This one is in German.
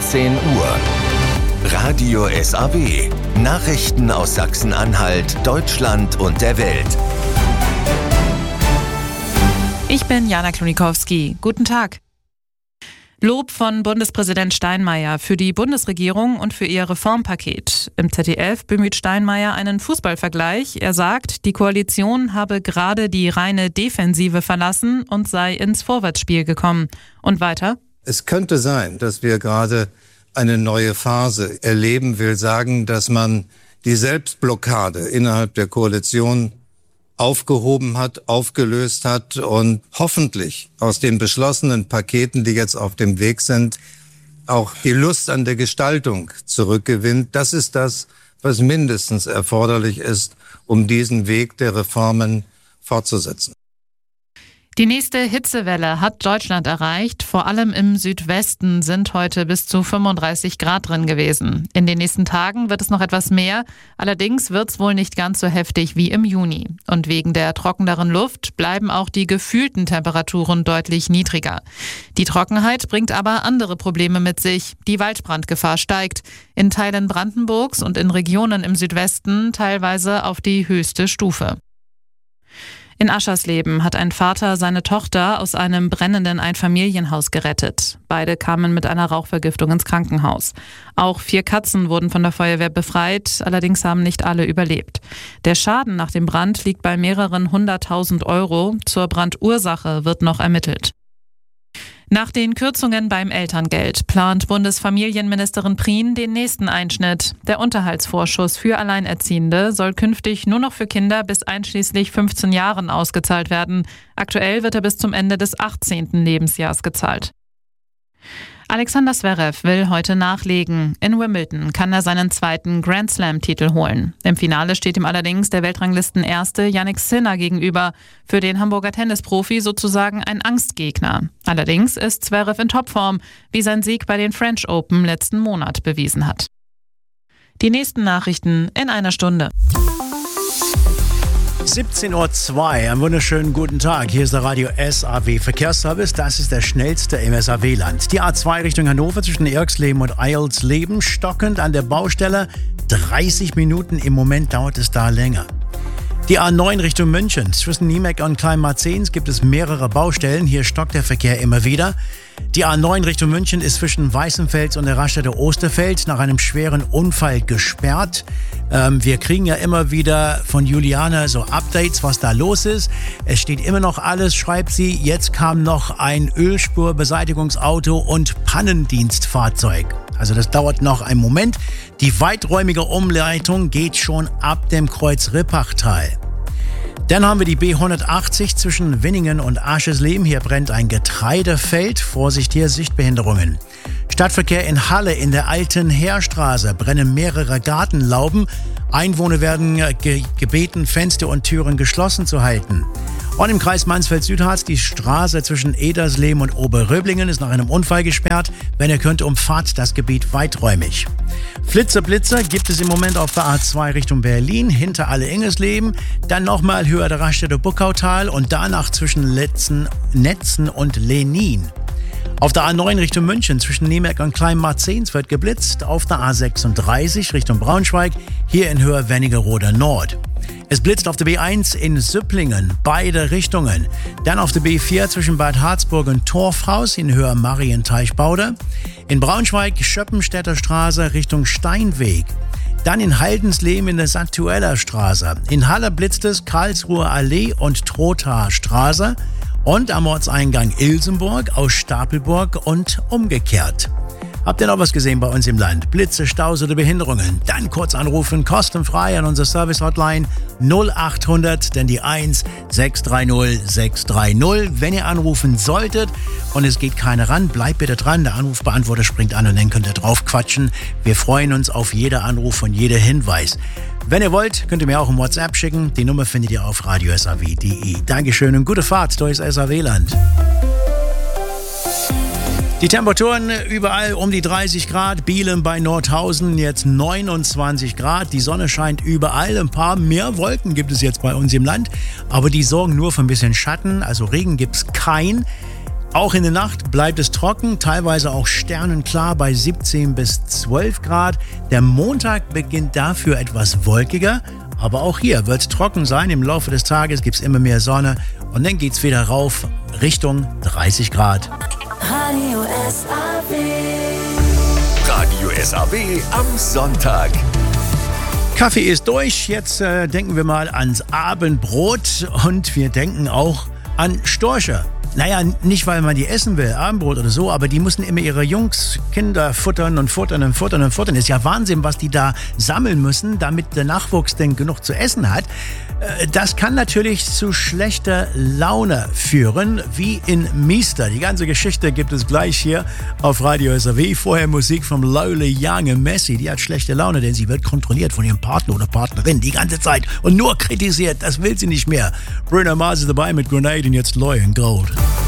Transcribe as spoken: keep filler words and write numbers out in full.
siebzehn Uhr. Radio S A W. Nachrichten aus Sachsen-Anhalt, Deutschland und der Welt. Ich bin Jana Klonikowski. Guten Tag. Lob von Bundespräsident Steinmeier für die Bundesregierung und für ihr Reformpaket. Im Z D F bemüht Steinmeier einen Fußballvergleich. Er sagt, die Koalition habe gerade die reine Defensive verlassen und sei ins Vorwärtsspiel gekommen. Und weiter? Es könnte sein, dass wir gerade eine neue Phase erleben, will sagen, dass man die Selbstblockade innerhalb der Koalition aufgehoben hat, aufgelöst hat und hoffentlich aus den beschlossenen Paketen, die jetzt auf dem Weg sind, auch die Lust an der Gestaltung zurückgewinnt. Das ist das, was mindestens erforderlich ist, um diesen Weg der Reformen fortzusetzen. Die nächste Hitzewelle hat Deutschland erreicht. Vor allem im Südwesten sind heute bis zu fünfunddreißig Grad drin gewesen. In den nächsten Tagen wird es noch etwas mehr. Allerdings wird es wohl nicht ganz so heftig wie im Juni. Und wegen der trockeneren Luft bleiben auch die gefühlten Temperaturen deutlich niedriger. Die Trockenheit bringt aber andere Probleme mit sich. Die Waldbrandgefahr steigt. In Teilen Brandenburgs und in Regionen im Südwesten teilweise auf die höchste Stufe. In Aschersleben hat ein Vater seine Tochter aus einem brennenden Einfamilienhaus gerettet. Beide kamen mit einer Rauchvergiftung ins Krankenhaus. Auch vier Katzen wurden von der Feuerwehr befreit, allerdings haben nicht alle überlebt. Der Schaden nach dem Brand liegt bei mehreren hunderttausend Euro. Zur Brandursache wird noch ermittelt. Nach den Kürzungen beim Elterngeld plant Bundesfamilienministerin Prien den nächsten Einschnitt. Der Unterhaltsvorschuss für Alleinerziehende soll künftig nur noch für Kinder bis einschließlich fünfzehn Jahren ausgezahlt werden. Aktuell wird er bis zum Ende des achtzehnten Lebensjahres gezahlt. Alexander Zverev will heute nachlegen. In Wimbledon kann er seinen zweiten Grand-Slam-Titel holen. Im Finale steht ihm allerdings der Weltranglistenerste Jannik Sinner gegenüber. Für den Hamburger Tennisprofi sozusagen ein Angstgegner. Allerdings ist Zverev in Topform, wie sein Sieg bei den French Open letzten Monat bewiesen hat. Die nächsten Nachrichten in einer Stunde. siebzehn Uhr zwei, einen wunderschönen guten Tag. Hier ist der Radio S A W Verkehrsservice. Das ist der schnellste im S A W-Land. Die A zwei Richtung Hannover zwischen Erxleben und Eilsleben stockend an der Baustelle. dreißig Minuten, im Moment dauert es da länger. Die A neun Richtung München. Zwischen Niemek und Kleinmarzens gibt es mehrere Baustellen. Hier stockt der Verkehr immer wieder. Die A neun Richtung München ist zwischen Weißenfels und der Raststätte Osterfeld nach einem schweren Unfall gesperrt. Ähm, wir kriegen ja immer wieder von Juliana so Updates, was da los ist. Es steht immer noch alles, schreibt sie. Jetzt kam noch ein Ölspurbeseitigungsauto und Pannendienstfahrzeug. Also das dauert noch einen Moment. Die weiträumige Umleitung geht schon ab dem Kreuz Rippachtal. Dann haben wir die B hundertachtzig zwischen Winningen und Aschersleben. Hier brennt ein Getreidefeld. Vorsicht hier, Sichtbehinderungen. Stadtverkehr in Halle in der alten Heerstraße brennen mehrere Gartenlauben. Einwohner werden ge- gebeten, Fenster und Türen geschlossen zu halten. Und im Kreis Mansfeld-Südharz, die Straße zwischen Edersleben und Oberröblingen ist nach einem Unfall gesperrt. Wenn ihr könnt, umfahrt das Gebiet weiträumig. Flitzer, Blitzer gibt es im Moment auf der A zwei Richtung Berlin, hinter Alle-Ingesleben, dann nochmal höher der Raststätte Buckautal und danach zwischen Letzen, Netzen und Lenin. Auf der A neun Richtung München zwischen Niemek und Kleinmarzens wird geblitzt. Auf der A sechsunddreißig Richtung Braunschweig, hier in Höhe Wernigerode Nord. Es blitzt auf der B eins in Süpplingen, beide Richtungen. Dann auf der B vier zwischen Bad Harzburg und Torfhaus in Höhe Marienteichbauder. In Braunschweig Schöppenstädter Straße Richtung Steinweg. Dann in Haldensleben in der Santueller Straße. In Halle blitzt es Karlsruher Allee und Trothaer Straße. Und am Ortseingang Ilsenburg aus Stapelburg und umgekehrt. Habt ihr noch was gesehen bei uns im Land? Blitze, Staus oder Behinderungen? Dann kurz anrufen, kostenfrei an unsere Service-Hotline null achthundert, denn die eins sechs drei null sechs drei null. Wenn ihr anrufen solltet und es geht keiner ran, bleibt bitte dran. Der Anrufbeantworter springt an und dann könnt ihr drauf quatschen. Wir freuen uns auf jeder Anruf und jeder Hinweis. Wenn ihr wollt, könnt ihr mir auch ein WhatsApp schicken. Die Nummer findet ihr auf radio s a w punkt d e. Dankeschön und gute Fahrt durchs S A W-Land. Die Temperaturen überall um die dreißig Grad, Bielen bei Nordhausen jetzt neunundzwanzig Grad, die Sonne scheint überall, ein paar mehr Wolken gibt es jetzt bei uns im Land, aber die sorgen nur für ein bisschen Schatten, also Regen gibt's kein. Auch in der Nacht bleibt es trocken, teilweise auch sternenklar bei siebzehn bis zwölf Grad. Der Montag beginnt dafür etwas wolkiger, aber auch hier wird es trocken sein. Im Laufe des Tages gibt es immer mehr Sonne und dann geht es wieder rauf Richtung dreißig Grad. Radio S A W. Radio S A W am Sonntag. Kaffee ist durch, jetzt äh, denken wir mal ans Abendbrot und wir denken auch an Storche. Naja, nicht weil man die essen will, Abendbrot oder so, aber die müssen immer ihre Jungs, Kinder futtern und futtern und futtern und futtern. Ist ja Wahnsinn, was die da sammeln müssen, damit der Nachwuchs denn genug zu essen hat. Das kann natürlich zu schlechter Laune führen, wie in Meester. Die ganze Geschichte gibt es gleich hier auf Radio S A W. Vorher Musik von Lola Young und Messi. Die hat schlechte Laune, denn sie wird kontrolliert von ihrem Partner oder Partnerin die ganze Zeit und nur kritisiert. Das will sie nicht mehr. Bruno Mars ist dabei mit Grenade und jetzt Loy and Gold.